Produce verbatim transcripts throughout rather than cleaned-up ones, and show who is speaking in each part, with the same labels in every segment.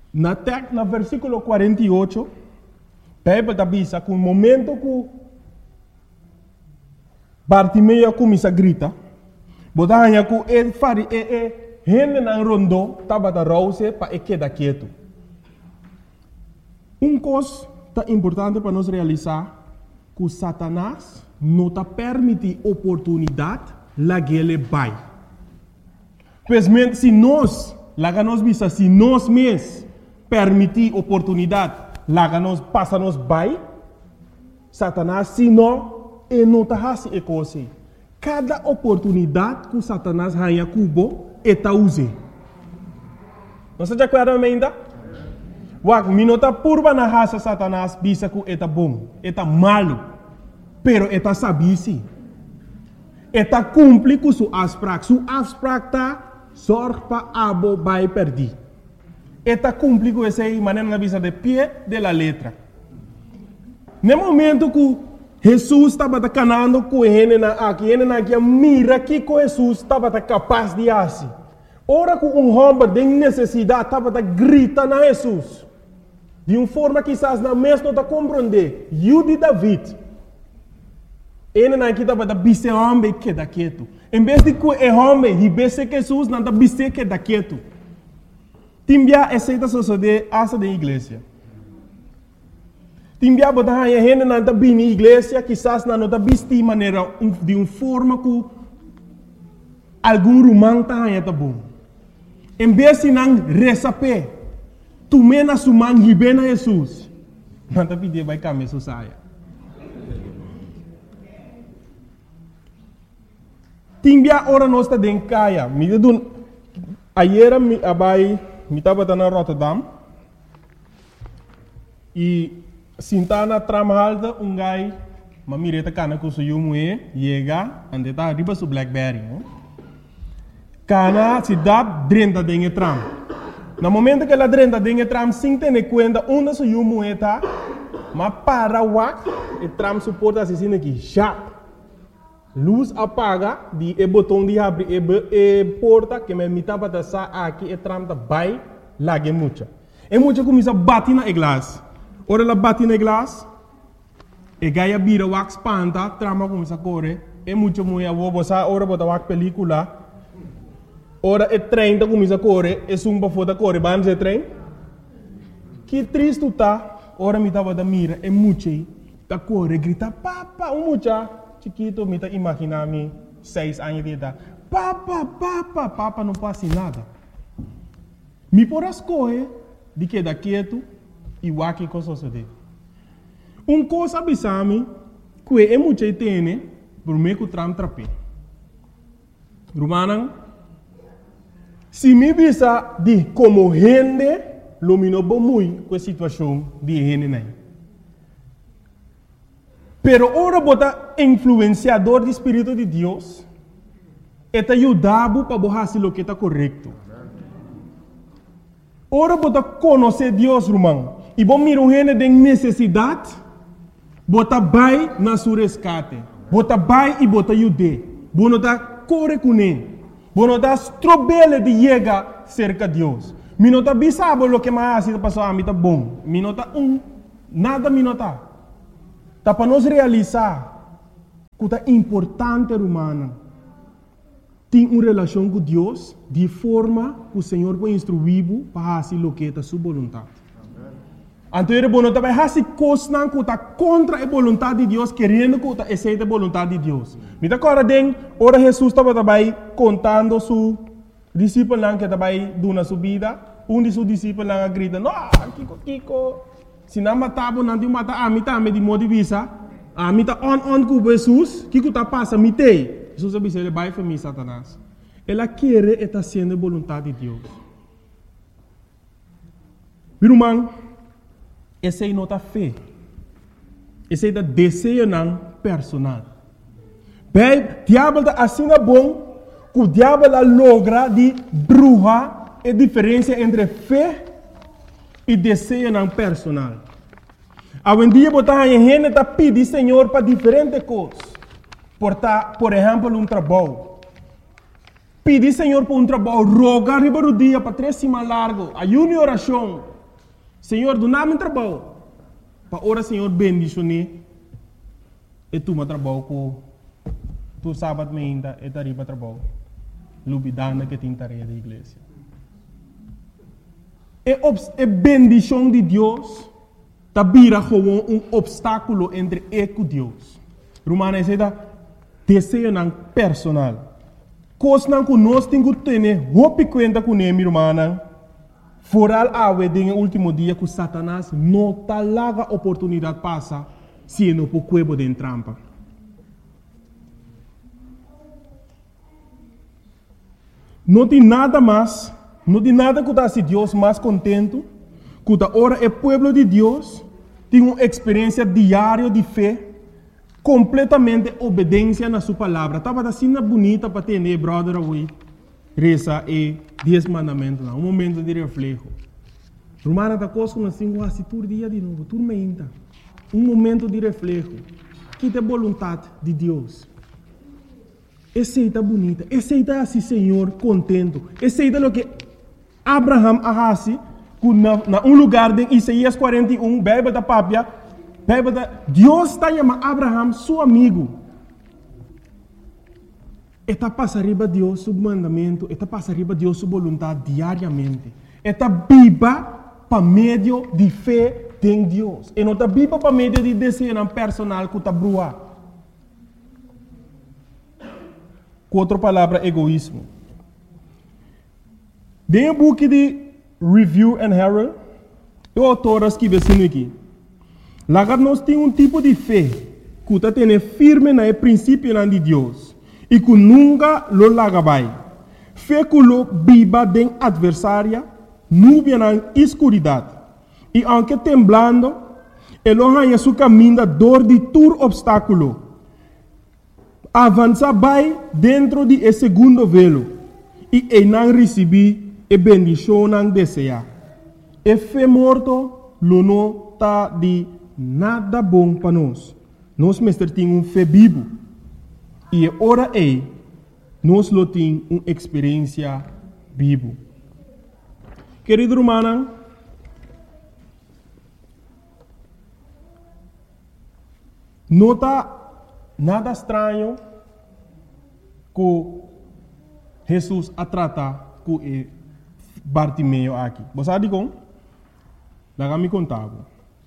Speaker 1: Na tek, na versículo cuarenta y ocho, Bíblia está dizendo que no momento que Bartimeu começa a gritar, botar que ele fari e e gente na rondo estava da rouse para ele quedar quieto. Um coisa tá importante para nós realizar que Satanás não está permite oportunidade lá que ele vai. Pois se nós, lá que nós visa, se nós mesmos permitir oportunidade, lá que nós passa nós vai, Satanás se não, ele não está fazendo a coisa. Cada oportunidade que Satanás ganha cubo, ele está usando. Não se acorda ainda? Wak, minota purba na raça Satanás bisa que está bom, está malo, pero está sabisi. Está cumpre com sua asprak, sua asprak está sorge para abo vai perder. Está cumpre com essa maneira na visa de pé de la letra. No momento que Jesus estava canando com ele na aqui, ele na aqui mira que com Jesus estava capaz de fazer. Ora que um homem de necessidade estava grita na Jesus. De uma forma que quizás na mesma não está compreender. Eu de David. Ele não aqui estava da bise homem que da quieto. Em vez de que o homem e bise que Jesus não está bise que da quieto. Timbia aceita suceder essa da igreja. Timbia botar a gente não está bem na igreja, quizás não está bise de maneira de uma forma que algum romano está bom. Em vez de não receber tu mena sumang hibena Jesus. Manta pide vai kami susaya. Timbia ora nosta den kaya. Mi dun ayer mi abai mi tava na Rotterdam. E sintana tramhalda um gai mamireta kana ku suyumu e yega ande ta riba su Blackberry. Kana cidade drenta den tram. No momento que ela drenta dentro do tram, sem ter conta onde se o moeda, mas para o wak, o tram suporta assim aqui, já. Luz apaga, de e botão de abrir e porta que me mitava da sa aqui, o tram da vai lá que muita. E muita começa a bater na glass. Ora ela bate na glass, e gaia vira o wak espanta, trama começa a correr, e muita mulher vou botar ora botar wak película. Ora o trem começa a correr, e sumba foda correr, vamos o trem. Que triste está, ora me estava da mira, e mucha, tá correr, grita, papa, um mucha, chiquito, me tá imaginando, seis anos de idade, papa, papa, papa, não passa nada. Me por as correr, de que da quieto, e o aqui com suceder. Um coisa abissame, que é mucha tem, por meio que o tram trape. Romanan, se me visa de como gente, lumino bom muito com a situação de gente aí. Pero ora bota influenciador do Espírito de Deus, é te ajudar para fazer o que está correto. Ora bota conhecer Deus, irmão, e bom mira um gente de necessidade, bota vai na sua resgate, bota vai e bota ajude, bota corre com ele. Bueno, das trobele de llegar cerca de Deus. Minota bisabo lo que mais se passou a mim tá bom. Minota um, nada minota. Tá para nós realizar que é importante humana. Tem uma relação com Deus de forma que o Senhor vai instruir para fazer o que é a sua vontade. Então, ele não vai fazer coisas que está contra a vontade de Deus, querendo que aceite a vontade de Deus. Me agora, ora Jesus estava também contando su discípulo que estava dando sua vida. Um de seus discípulos grita, não, Kiko, Kiko, se não matava, não tem matar, a mim também de modo de vista, a mim está on, on com Jesus, Kiko está passando, me tem. Jesus disse, ele vai para mim, Satanás. Ela quer estar sendo a vontade de Deus. Meu irmão, essa é a nota fé. Esse é o desejo não personal. Bem, o diabo está assim bom, que o diabo logra de bruxa a diferença entre fé e desejo não personal. Hoje em dia, a gente está pedindo Senhor para diferentes coisas. Por, por exemplo, um trabalho. Pedir Senhor por um trabalho, rogar riba do dia para três semanas largo, ayuno e oração. Senhor, do nada trabalho. Para ora, Senhor, bendicione. E tu me trabalho com tu sábado me ainda e tariba trabalho. Lubidana que tem tarefa da igreja. É a bendição de Deus tá vira como um obstáculo entre eu e Deus. Romana diz da desejo não personal. Coisa que nós temos que ter, roupa conta com ele, irmã. Foral awe den último dia que Satanás não tá larga oportunidade passa se não por cuebo de trampa. Não tem nada mais, não tem nada que dá se Deus mais contento, que da hora o povo de Deus tem uma experiência diária de fé, completamente obediência na sua palavra. Estava assim bonita para ter, brother, away. Reza e dez mandamentos lá, um momento de reflexo. Romana da coisa assim, quase todo dia de novo, tudo ainda. Um momento de reflexo. Que é a vontade de Deus. Essa é bonita, essa é assim, Senhor, contento. Essa é o que Abraham arrasi, na, na um lugar de Isaías quarenta e um, bebe da papia, bebe da... Deus está chamando Abraham, seu amigo. Está passa arriba Deus seu mandamento, está passa arriba Deus sua vontade diariamente. Está viva para meio de fé em Deus. E não está viva para meio de desejo personal que está brua. Com outra palavra, egoísmo. Dentro do book de Review and Herald, o autor escreve assim aqui. Lá nós temos um tipo de fé que está tendo firme no princípio de Deus. E que nunca lo lagabai. Fé que lo viva den adversária, nuvem na escuridade. E aunque temblando, ele ganha seu caminho dor de tur obstáculo. Avança vai dentro de esse segundo velo. E ele não recebe a bendição não deseja. E fé morto, lo não está de nada bom para nós. Nós mestre temos um fé vivo. E ora é, nós lo temos uma experiência viva. Querido irmão, não está nada estranho que Jesus a tratar com Bartimeu aqui. Você sabe como? Lá me contava.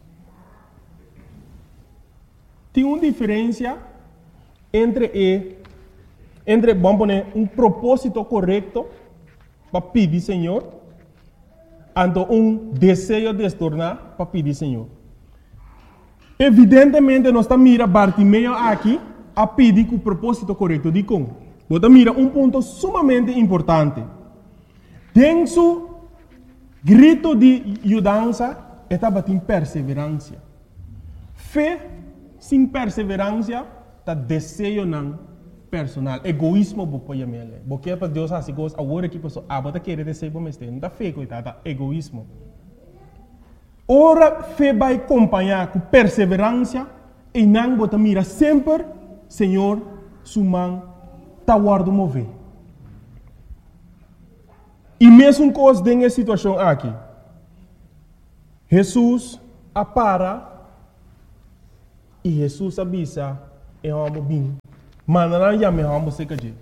Speaker 1: Tem uma diferença entre e, entre vamos poner um propósito correto para pedir Senhor, ante um desejo de se tornar para pedir Senhor. Evidentemente, nós estamos mira Bartimeu aqui a pedir com o propósito correto de como. Você mira um ponto sumamente importante. Tem seu grito de ajudança, estava em perseverança. Fé sem perseverança tá desejo não personal, egoísmo bo poia mele. Porque para Deus assim gosta agora que pessoa ah bota querer desejo mas tem, não tá feio coitada, egoísmo. Ora fé vai acompanhar com perseverança e não bota mira sempre, Senhor, sumang tá guardo mover. E mesmo coisa dessa situação aqui. Jesus apara e Jesus avisa e vamos bem. Manana já me vamos se cair.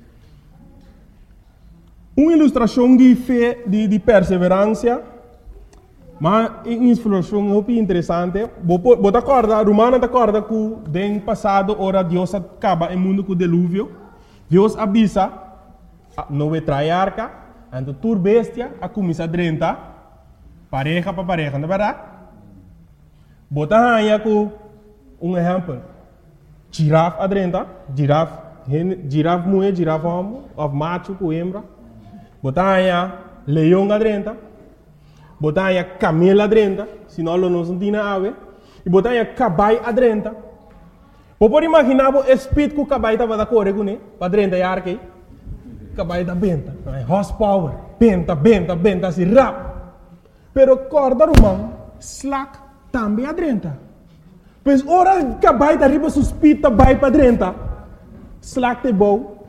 Speaker 1: Uma ilustração de fé, de, de perseverança, mas uma ilustração muito interessante. Você acorda, Romana acorda que no passado, ora Deus acaba o mundo com o dilúvio. Deus avisa, não vai trair arca, então tur bestia, a começar a drenta, pareja para pareja, não é verdade? Você aí com um exemplo. Girafa adrenta, girafa, girafa mulher, girafa homem, of macho com hembra. Botar aí leão adrenta, botar aí camelo adrenta, senão não nos tem ave. E botar aí caballo adrenta. Pode imaginar o espírito que o caballo estava da correr com ele, adrenta e arque. Caballo da benta, horsepower, benta, benta, benta, assim rápido. Pero corda romano, slack, também adrenta. Pois ora cabai da riba suspita vai para dentro. Slack te bom.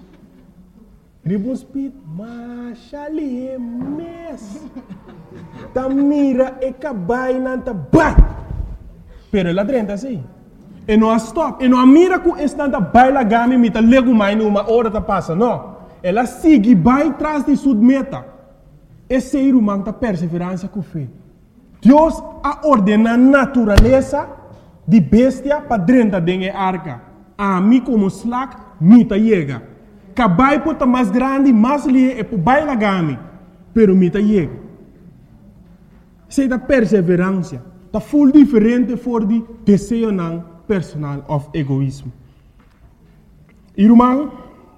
Speaker 1: Riba suspita, mas ali é mes. ta mira e cabai nanta bai. Pero ela drenta assim. E não stop. E não mira com esse nanta bai la gami mita lego mais numa hora ta passa, não. Ela sigue bai tras de sua meta. Esse ser humano ta perseverança com fé. Deus a ordena a natureza de bestia para drenta dengue arca. A mim como slack mita chega. Cabai pota mais grande, mais lie e po bai la gami. Pero mita chega. Sei da perseverança. Ta full diferente for de desejo não personal of egoísmo. Irmão,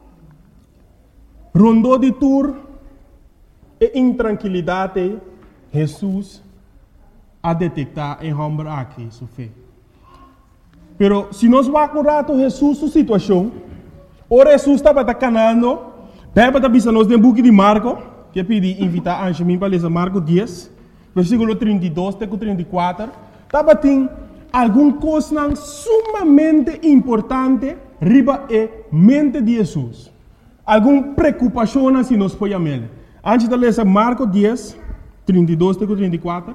Speaker 1: rondou de tour e intranquilidade, Jesus a detectar em homem aqui, sua fé. Pero se nós vamos acordar Jesus sua situação, ora Jesus estava canando, deve estar pensando no book de Marco, que pedi invitar a mim para ler Marco dez, versículo trinta e dois até trinta e quatro, estava tem alguma coisa sumamente importante riba e mente de Jesus. Alguma preocupação se nós foi a ele. Antes de ler Marco dez, trinta e dois até trinta e quatro.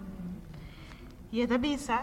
Speaker 2: E esta bisa.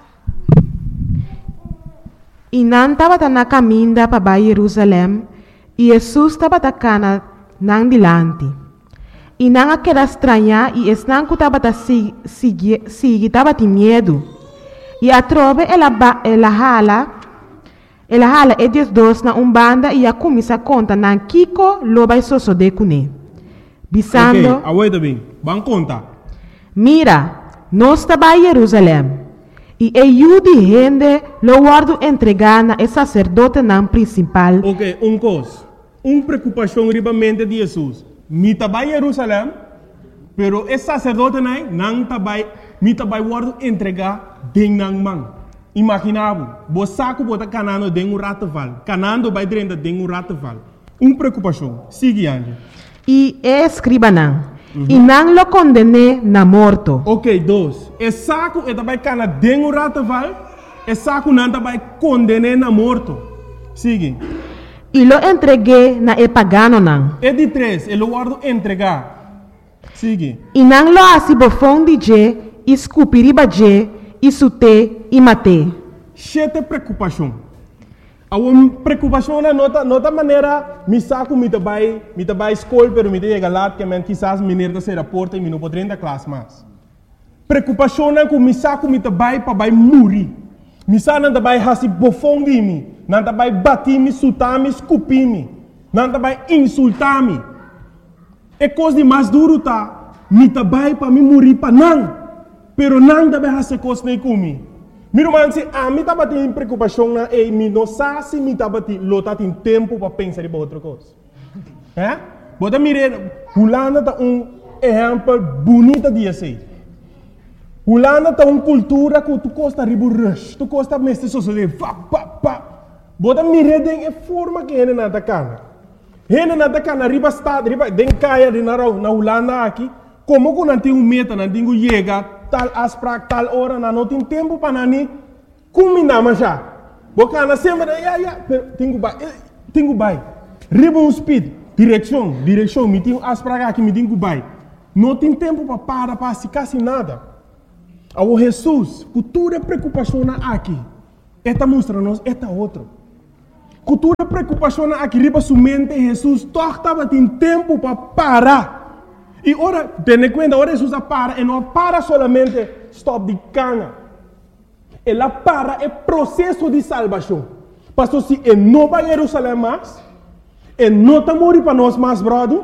Speaker 2: E não estava na caminho para Jerusalém, e Jesus estava na não dilante. E não aquela estranha, e esse não estava seguir, estava de medo. E a trove ela ela hala, ela hala eles dois na umbanda e a começa a conta na Kiko lo vai soso de cune. Bisando.
Speaker 1: Ok, aguenta bem, vamos contar.
Speaker 2: Mira, nós estava em Jerusalém. E eu de gente lo guardo entregar na sacerdote não principal.
Speaker 1: Ok, um coisa, uma preocupação ribamente de Jesus. Me estava em Jerusalém, pero esse sacerdote não não estava, me estava guardo entregar den nang man. Imaginava, você saco bota canando den um rataval, canando vai dentro den um rataval. Uma preocupação. Sigue ande.
Speaker 2: E escriba não. Uhum. E não lo condene na morto.
Speaker 1: Ok, dois. E saco e também cana den um rataval, e saco não também condene na morto. Sigue.
Speaker 2: E lo entreguei na e pagano não.
Speaker 1: E de três, ele guardo entregar. Sigue.
Speaker 2: E não lo asibofon de je, escupiriba je, isute e mate.
Speaker 1: Chete preocupação. A uma preocupação na nota, nota maneira, me saco me trabalho, me trabalho escola, pero me chega lá que men quizás me nerda ser a porta e me não pode entrar classe mais. Preocupação na que me saco me trabalho para vai morrer. Me saco não trabalho hasi bofão de mim, não trabalho bater me, sutar me, escupir me, não trabalho insultar me. É coisa de mais duro tá, me trabalho para me morrer para não, pero não trabalho hasi coisa nem comigo. Meu irmão, se a mim estava tendo preocupação na e me não sabe se me estava tendo lotar tem tempo para pensar em outra coisa. É? Bota mire, Holanda tá um exemplo bonito de assim. Holanda tá uma cultura que tu gosta de rush, tu gosta mesmo de sociedade, pá pá pá. Bota mire den forma que ele não tá cana. Ele não tá cana riba estado, riba den caia de na na Holanda aqui, como que não tem um meta, não tem um chega tal asprak tal hora na não tem tempo para nani combinar mas já boca na semana ya ya tenho vai tenho vai riba um speed direção direção me tenho asprak aqui me tenho vai não tem tempo para parar para se quase nada ao Jesus cultura preocupação aqui esta mostra nos esta outro cultura preocupação aqui riba sua mente Jesus torta tem tempo para parar. E ora, tenha conta, ora Jesus para, e não para solamente stop de cana. Ela para é processo de salvação. Pastor, se ele não vai a Jerusalém mais, ele não está morrendo para nós mais, brother,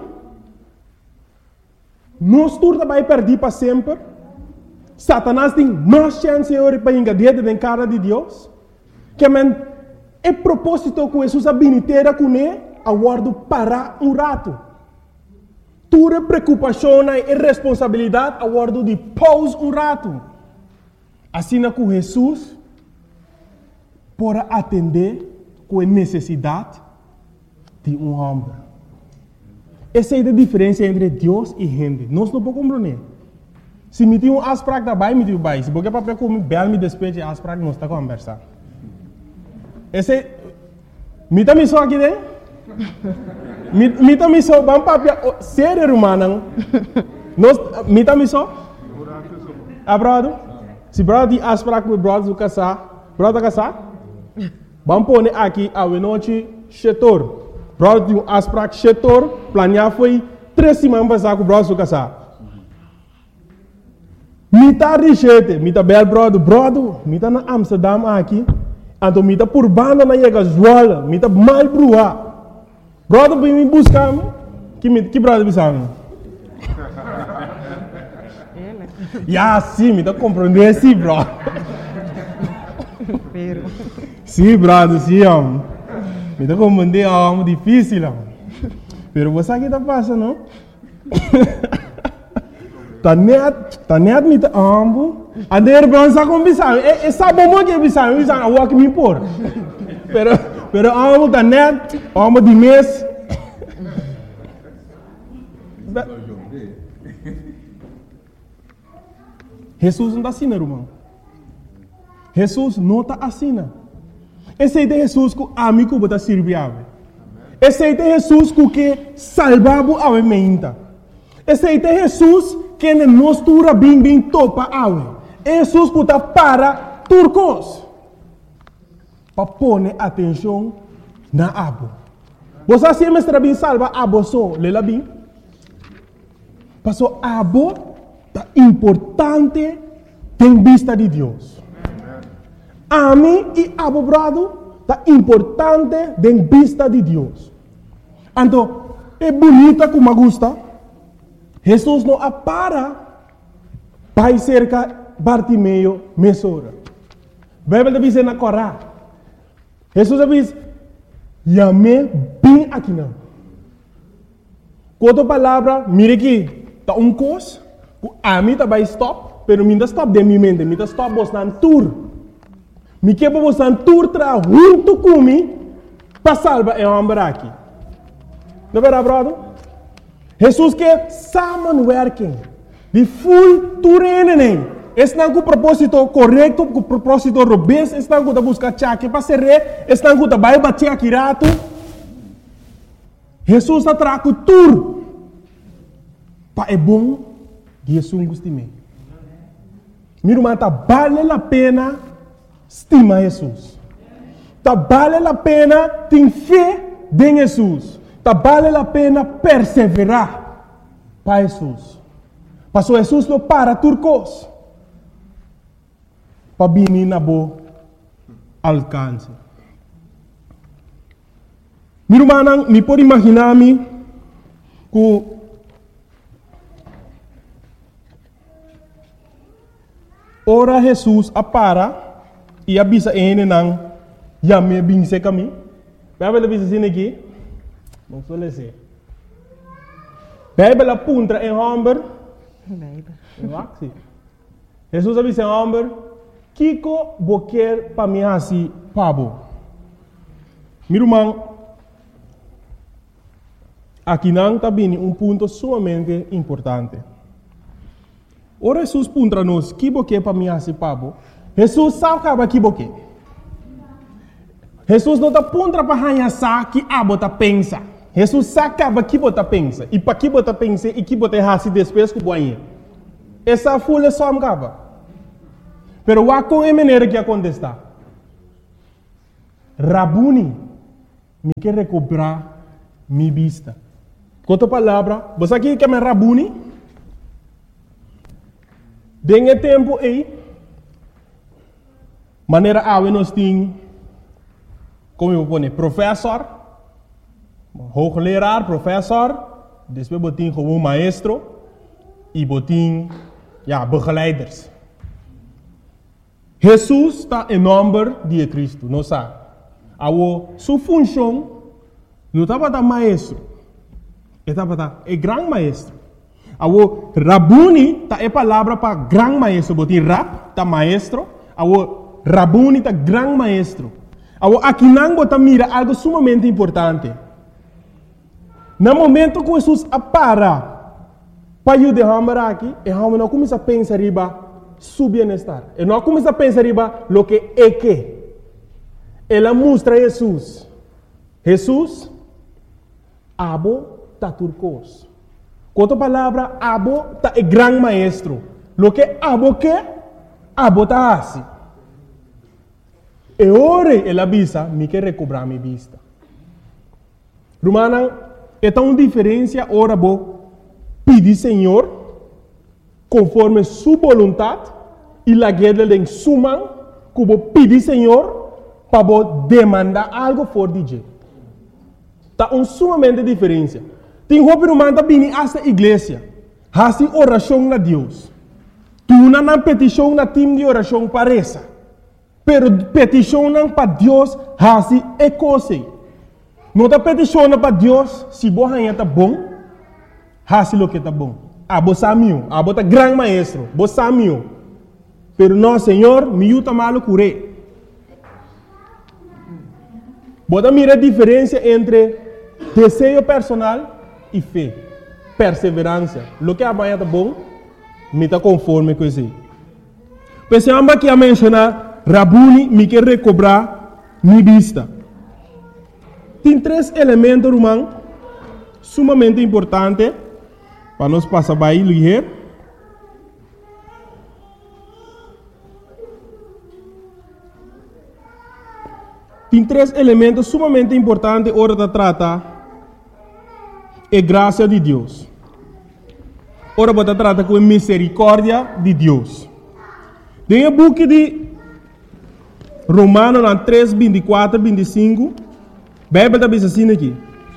Speaker 1: nós todos vai perder para sempre. Satanás tem mais chance para engadir na cara de Deus. Que é propósito que Jesus habilitera com ele, aguardo parar um rato. Tua preocupação e responsabilidade a guardo de pause um rato. Assim que Jesus pode atender com a necessidade de um homem. Essa é a diferença entre Deus e gente. Nós não podemos compreender. Se me tem um asprak da bai, me tem um bai. Se porque papel como bel me despeje asprak, nós está conversando. Esse me também só aqui dentro. Mita miso bang papia ser rumah nang nos mita miso Ah, brother? Se brother tem afspraak met brother do casar, brother casar? Vamos pôr aqui a noite setor. Brother tem afspraak setor, planear foi três semanas passar com o brother do casar. Mita richete, mita bel brother, brother, mita na Amsterdam aqui, então mita por banda na chega Zwolle, mita mal brua. Brother vem me buscar, que que brother bisang? Ya, sim, me dá compreender, sim, bro. Sim, brother, sim, homem. Me dá compreender, é algo difícil, homem. Pero você aqui tá passando, não? Tá net, tá net, me tá ambo. A der branca com bisang, é sabe como que bisang, bisang, eu aqui me por. Pero, pero ambo tá net, ambo de mês. Jesus não está assim, irmão. Jesus não está assim. Esse é Jesus que a mim que está servindo. Esse é Jesus que salvava a mente. Esse é Jesus que nos tura bem bem topa a Jesus que está para turcos. Para pôr atenção na abo. Você sempre está bem salva abo só, lela bem. Passou abo é importante em vista de Deus. A mim e a brado é importante em vista de Deus. Então, é bonita como gosta. Jesus não para para cerca Bartimeu mesora. A Bíblia diz na Corá. Jesus diz, "Yame bem aqui não." Outra palavra, mire aqui, tá um cos. A mim tá vai stop, pero mim tá stop de minha mente, mim tá stop bostan tour. Me que bostan tour tra junto comigo para salvar é homem aqui. Não é verdade, brother? Jesus que samenwerking, de full tourenen. Estão com o propósito correto, com o propósito robusto, estão com a buscar chaque para ser rei, estão com a vai bater aqui rato. Jesus está trago tour. Pa é bom. Jesus gostime. Meu irmão, tá vale a pena estimar Jesus. Tá vale a pena ter fé em Jesus. Tá vale a pena perseverar para Jesus. Passou Jesus não para turcos. Para vir na boa alcance. Meu irmão, me pode imaginar-me que ora Jesus apara e avisa ele não já me binse caminho. Bíblia avisa assim aqui. Não sou lese. Bíblia apunta em Hamber. Bíblia. Jesus avisa em Hamber. Kiko boquer para mim assim pabo. Meu irmão, aqui não está bem um ponto sumamente importante. Ora Jesus puntra nos que boque para mim assim pabo. Jesus sabe que boque. Jesus não está puntra para hanha sa que abo tá pensa. Jesus sabe que bota pensa e para que bota pensa e que bota hasi depois que boinha. Essa folha só me acaba. Pero wa com é maneira que acontece. Rabuni me quer recuperar minha vista. Com outra palavra, você aqui quer me Rabuni? Dengue tempo aí, maneira a nós tem, como eu vou dizer, professor, hoogleraar, professor, depois botin gewoon maestro, e botin, ja, begeleiders. Jesus está em nome de Cristo, não sabe? A sua função não está para maestro, está para é grande maestro. Awo Rabuni ta é palavra para gran maestro, botin rap ta maestro, awo Rabuni ta gran maestro. Awo aqui não bota mira algo sumamente importante. No momento que Jesus apara para ajudar aqui, e a não começa a pensar riba su bienestar. E não começa a pensar riba lo que é que. Ela mostra Jesus. Jesus abo ta turcos. Com outra palavra, abo tá é grande maestro. Lo que abo que, abo ta assim. E ore ela visa, me quer recobrar minha vista. Romana, é tão diferença ora bo pedir Senhor conforme sua vontade e la guerra em suma que bo pedir Senhor para bo demandar algo for de jeito. Tá um sumamente diferença. Tem roupa romana bini esta igreja, hasi oração na Deus. Tu não na petição na time de oração parece. Pero peticionam para Deus, hasi é coisa. Não está peticionando para Deus, se você está bom, hasi lo que está bom. Ah, você é meu, ah, você é grande maestro, você é meu. Pero não, Senhor, me ajuda malo curé. Você mira a diferença entre desejo personal e fé, perseverança. Lo que amanhã está bom, me está conforme com isso. Pensamos que a mencionar Rabuni me quer recobrar minha vista. Tem três elementos, irmão, sumamente importantes para nós passar para ele ligeiro. Tem três elementos sumamente importantes hora de tratar a graça de Deus. Ora, você trata com a misericórdia de Deus. Tem o book de Romano três, vinte e quatro, vinte e cinco. A Bíblia está bem assim aqui.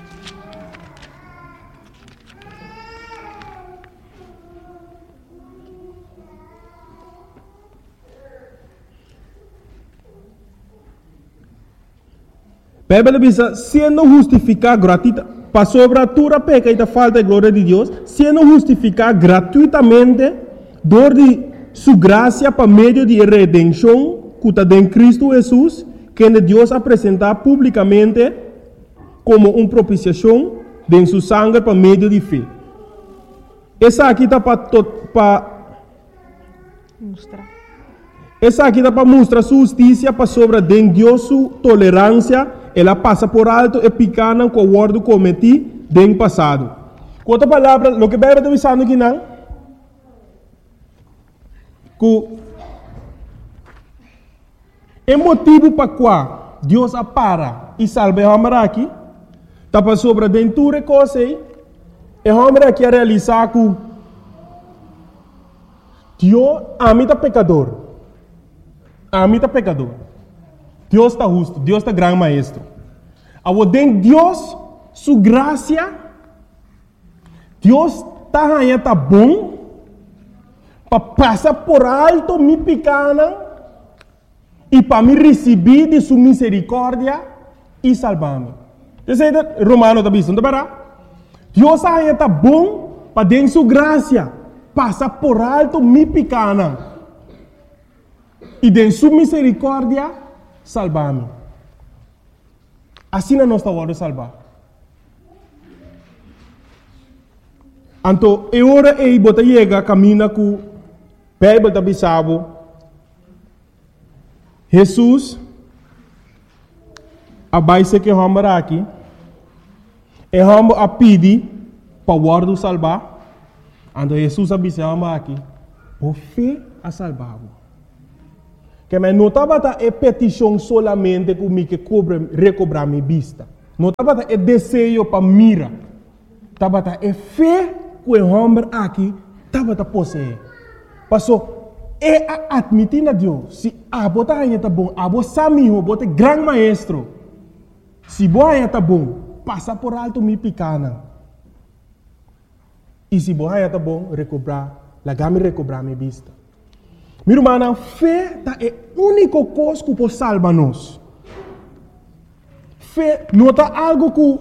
Speaker 1: A Bíblia diz, sendo justificado gratuitamente, para sobre a tua peca e a falta de glória de Deus, sendo justificado gratuitamente, dor de sua graça para meio de redenção, que está em Cristo Jesus, que Deus apresentar publicamente como uma propiciação de sua sangue para meio de fé. Essa aqui está para mostrar. Essa aqui está para mostrar sua justiça para sobre de Deus sua tolerância. Ela passa por alto e picana com o guardo cometi no passado. Com outra palavra, o que a Bíblia está dizendo aqui não? Que é motivo para qual Deus apara e salve a homem aqui, está para sobre dentro de coisa e o homem aqui a realizar que Deus ama o pecador. Ama o pecador. Deus está justo, Deus está grande maestro. Ao den Deus, sua graça, Deus está aí, está bom, para passar por alto me picana e para me receber de sua misericórdia e salvar-me. Você é Romano está dizendo, não Deus aí está bom para den sua graça, passar por alto me picana e de sua misericórdia salvar-me. Assim não está hora de salvar. Então, é hora de botar chega caminha com a Bíblia da Bissau. Jesus, a base que vamos aqui, é vamos a pedir para o guarda salvar. Então, Jesus a Bissau aqui, por fé a salvar. Que mas não estava a petição solamente que me que cobre recobrar minha vista. Não estava a desejo para mira. Estava a fé que o homem aqui estava a possuir. Passou é a admitir a Deus. Se a bota aí está bom, a bota samiho, bota grande maestro. Se boa aí está bom, passa por alto me picana. E se boa aí está bom, recobrar, lagame recobrar minha vista. Minha irmã, fé é a única coisa que pode salvar-nos. Fé não é algo que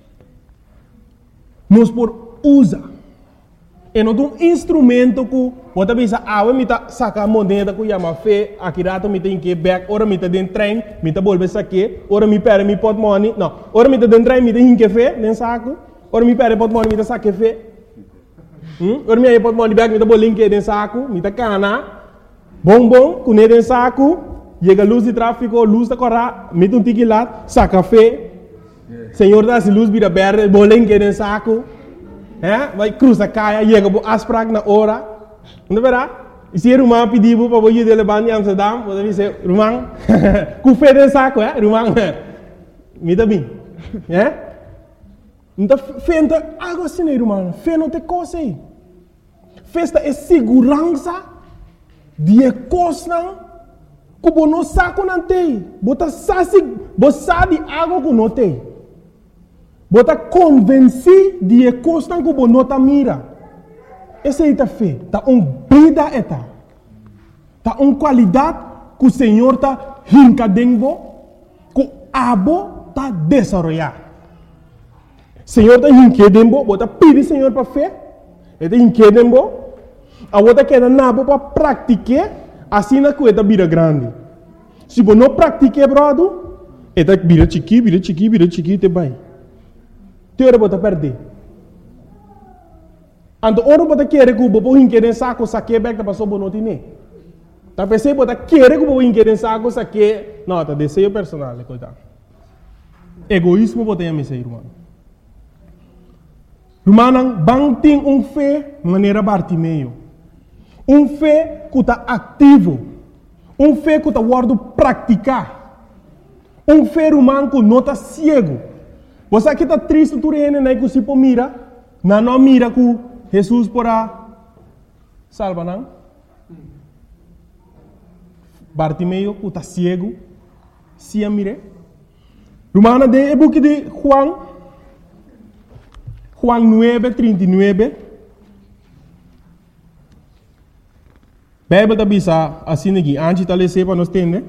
Speaker 1: nós podemos usar. É não um instrumento que pode pensar, ah, eu me sacar a moneda que chama fé, aqui rato me tem que back, ora me tem dentro trem, me tem volver saque, ora me perde me pot money, não, ora me tem dentro trem, me tem que fé, dentro saco, ora me perde pot money, me tem saque fé. Hum? Ora me aí pot money back, me tem bolinho dentro saco, me tem cana. Bom, bom, com ele em saco, chega a luz de tráfico, luz da corra, mete um tique lá, saca fé. Senhor, dá se luz vira verde, bolinho em saco. É? Vai cruza caia, chega a asprag na hora. Não verá? E se Rumang pediu para você levar em Amsterdam, você dizer, Rumang, com fé de saco, é? Rumang, me dá bem. É? Então, fé não é algo assim, Rumang. Fé não tem coisa aí. Festa é segurança de coisa que você não sabe não tem. Você sabe algo que não tem. Você convence de coisa que você não mira. Essa é a fé. Está uma vida eta. Está uma qualidade que o Senhor está rincadendo, que o abo está desenvolvendo. O Senhor está rincadendo, você pede o Senhor para fé. Ele está rincadendo, a você quer nabo para praticar, assim na coisa vira grande. Se você não pratica, brother, ele vira chiqui, vira chiqui, vira chiqui, te vai. Teora você perder. Ando ora bota querer que o bobo inquérem saco saque back da passou bonoti ne. Tá pensei bota querer que o bobo inquérem saco saque, não, tá desejo personal, coitado. Egoísmo bota em mim, irmão. Irmão, bang tem um fé maneira Bartimeu. Um fé que está ativo. Um fé que está guardo praticar. Um fé humano que não está cego. Você aqui está triste, tu reina, né, que se pô mira, não não mira que Jesus porá salva não? Bartimeu, que está cego, se a mire. Romana de book de Juan, Juan nueve, trinta y nueve. Bíblia bisa assim aqui, antes de ler para nós entender.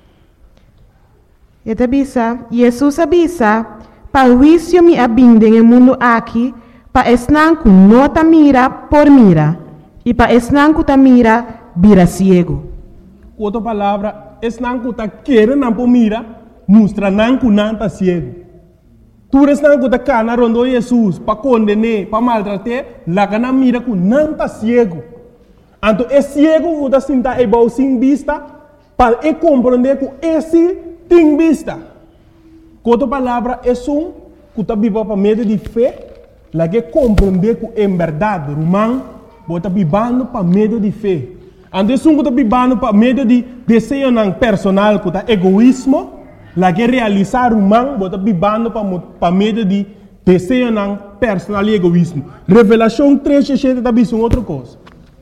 Speaker 2: E bisa, Jesus avisa, para o juízo me abinde no mundo aqui, para esnanco não ta mira por mira, e para esnanco ta mira, vira ciego.
Speaker 1: Outra palavra, esnanco ta querer não por mira, mostra nanco não ta ciego. Tu esnanco ta cana rondo Jesus, para condenar, para maltratar, lá cana mira com não ta ciego. Então, é ciego que está sentado e vai sem vista, para compreender que esse tem vista. Outra palavra, é um que está vivendo para meio de fé, lá que compreender que é verdade, Romão, está vivendo para meio de fé. Então, é um que está vivendo para meio de desejo personal, que está egoísmo, lá que realizar Romão, está vivendo para meio de desejo personal e egoísmo. Revelação três, sete, está vivendo outra coisa.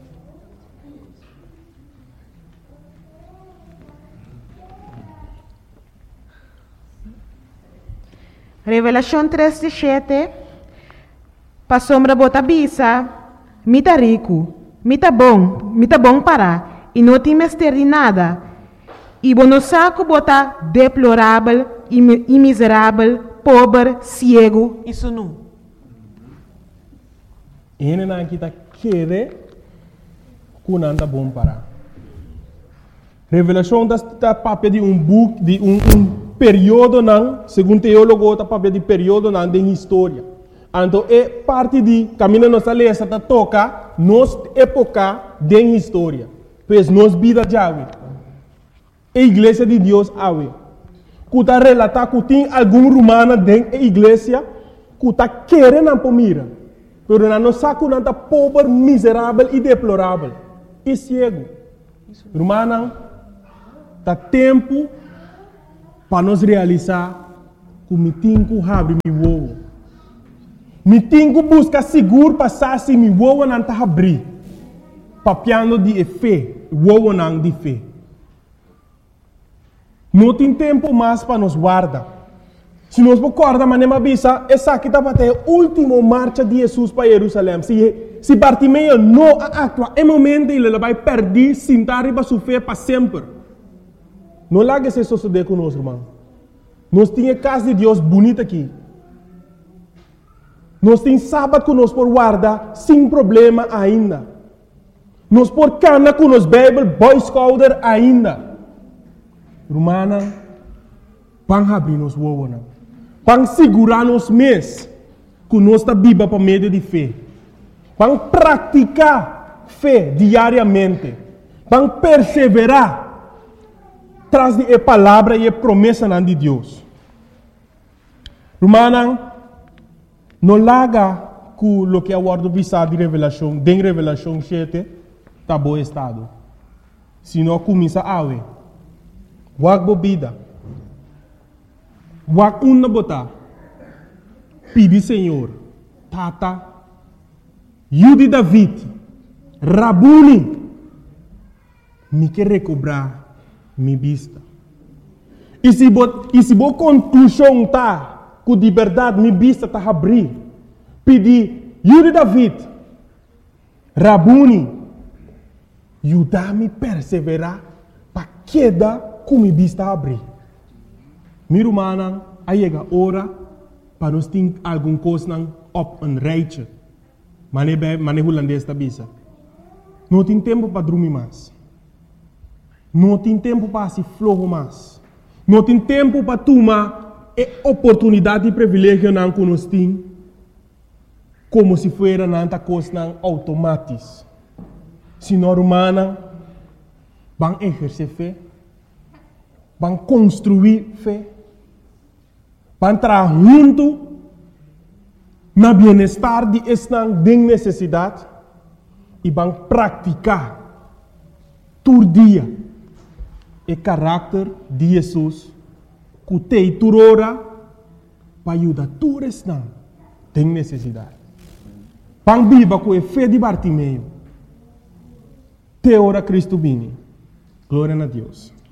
Speaker 2: Revelação três, sete. Pa sombra bota bisa, mita rico, mita bom, mita bom para, e não tem mestre de nada. E bono saco bota deplorável, e miserável, pobre, cego, isso não.
Speaker 1: Ele não está querendo que não está bom para. Revelação está papel de um book, de um, um período não, segundo teólogo, está papel de período não de história. Então, é parte de caminho nossa lei, está toca nos época de história. Pois nos vida de ave. A igreja de Deus ave. Que está relatar que tem algum romano dentro da igreja que está querendo para mira. Pero não sabe que está pobre, miserável e deplorável. E cego. Romano, está tempo para nós realizar que me tem que abrir meu ovo. Me tem que buscar seguro passar se me ovo não está abrir. Papiando de fé, ovo não de fé. Não tem tempo mais para nos guardar. Se nós recordamos, mas não avisa, essa aqui está para ter a última marcha de Jesus para Jerusalém. Se, se Bartimeu não atua, é momento ele vai perder, sentar e sua fé para sempre. Não largue se suceder conosco, irmão. Nós temos a casa de Deus bonita aqui. Nós temos sábado que nós por guardar sem problema ainda. Nós por cana com nos Bible, Boy Scouter ainda. Romana, vão abrir nos ovos. Vão segurar nos mês que nós está viva para meio de fé. Vão praticar fé diariamente. Vão perseverar traz de a palavra e a promessa de Deus. Romana, não larga com o que a guarda visar de revelação, de revelação sete, tá bom estado. Se não começa a awe. Wag bebida. Wag una botar. Pedi Senhor. Tata. Yudi David. Rabuni. Me quer recobrar minha vista. E se bo, e se bo conclusão tá, que de verdade minha vista tá abrir. Pedi, Yudi David, Rabuni, ajuda-me a perseverar para queda com minha vista abrir. Meu irmão, aí chega a hora para nós ter alguma coisa op um rijtje. Mas não é holandês da bisa. Não tem tempo para dormir mais. Não tem tempo para se flojo mais. Não tem tempo para tomar a oportunidade e privilégio que nós temos, como se fosse nanta coisa automática. Se nós humanos vão exercer fé, vão construir fé, vão trabalhar junto no bem-estar de esta necessidade e vão praticar todo dia o caráter de Jesus que tem turora para ajudar todos que têm necessidade. Vão viver com a fé de Bartimeu. Te ora Cristo bini. Glória a Deus.